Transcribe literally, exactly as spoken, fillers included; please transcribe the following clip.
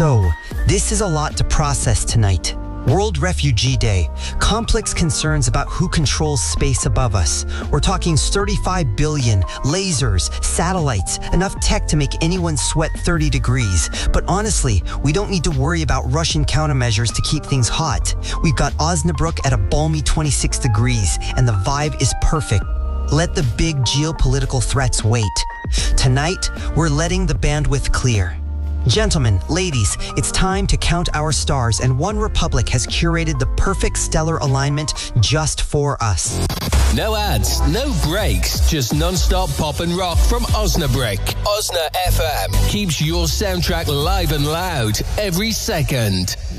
So, this is a lot to process tonight. World Refugee Day. Complex concerns about who controls space above us. We're talking thirty-five billion, lasers, satellites, enough tech to make anyone sweat thirty degrees. But honestly, we don't need to worry about Russian countermeasures to keep things hot. We've got Osnabrück at a balmy twenty-six degrees, and the vibe is perfect. Let the big geopolitical threats wait. Tonight, we're letting the bandwidth clear. Gentlemen, ladies, it's time to count our stars, and One Republic has curated the perfect stellar alignment just for us. No ads, no breaks, just non-stop pop and rock from Osnabrück. Osna F M keeps your soundtrack live and loud every second.